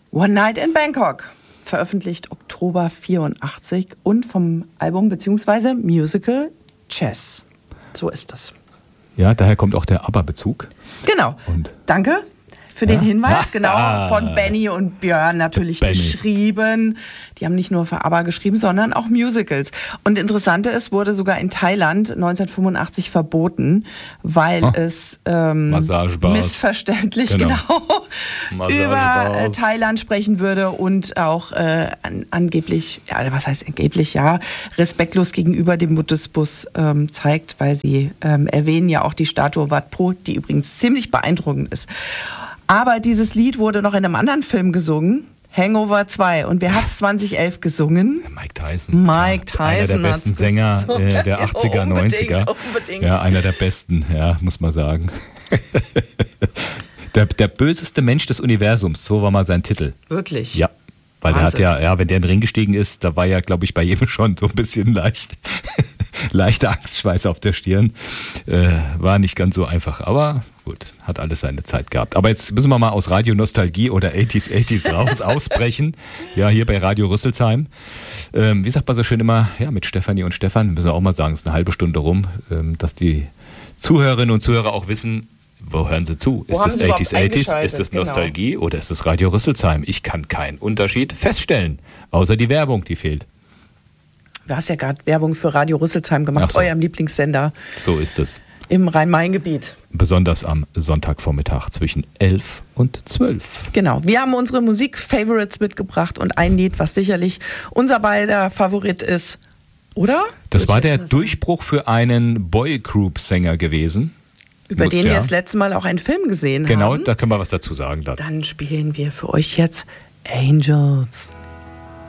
One Night in Bangkok, veröffentlicht Oktober 84 und vom Album bzw. Musical Chess. So ist das. Ja, daher kommt auch der ABBA-Bezug. Genau. Und danke für den Hinweis. Genau, von Benny und Björn natürlich geschrieben. Die haben nicht nur für ABBA geschrieben, sondern auch Musicals. Und Interessante ist, wurde sogar in Thailand 1985 verboten, weil es missverständlich über Thailand sprechen würde und auch angeblich, ja, was heißt angeblich, ja, respektlos gegenüber dem Buddhismus zeigt, weil sie erwähnen ja auch die Statue Wat Pho, die übrigens ziemlich beeindruckend ist. Aber dieses Lied wurde noch in einem anderen Film gesungen, Hangover 2. Und wer hat es 2011 gesungen? Mike Tyson. Einer der besten Sänger der 80er, 90er. Unbedingt. Ja, einer der besten, ja, muss man sagen. Der böseste Mensch des Universums, so war mal sein Titel. Wirklich? Ja. Weil Wahnsinn. Der hat ja, wenn der in den Ring gestiegen ist, da war ja, glaube ich, bei jedem schon so ein bisschen leichte Angstschweiß auf der Stirn. War nicht ganz so einfach, aber gut, hat alles seine Zeit gehabt. Aber jetzt müssen wir mal aus Radio Nostalgie oder 80s raus ausbrechen. Ja, hier bei Radio Rüsselsheim. Wie sagt man so schön immer, ja, mit Stefanie und Stefan, müssen wir auch mal sagen, es ist eine halbe Stunde rum, dass die Zuhörerinnen und Zuhörer auch wissen, wo hören Sie zu? Ist es 80s? Ist es Nostalgie oder ist es Radio Rüsselsheim? Ich kann keinen Unterschied feststellen, außer die Werbung, die fehlt. Du hast ja gerade Werbung für Radio Rüsselsheim gemacht, eurem Lieblingssender. So ist es. Im Rhein-Main-Gebiet. Besonders am Sonntagvormittag zwischen 11 und 12. Genau. Wir haben unsere Musik-Favorites mitgebracht und ein Lied, was sicherlich unser beider Favorit ist, oder? Das war der Durchbruch für einen Boygroup-Sänger gewesen. Über den wir das letzte Mal auch einen Film gesehen haben. Genau, da können wir was dazu sagen. Dann spielen wir für euch jetzt Angels.